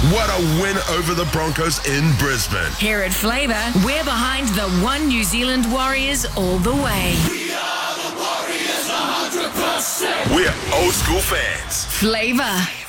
What a win over the Broncos in Brisbane. Here at Flavour, we're behind the One New Zealand Warriors all the way. We are the Warriors 100%. We're old school fans. Flavour.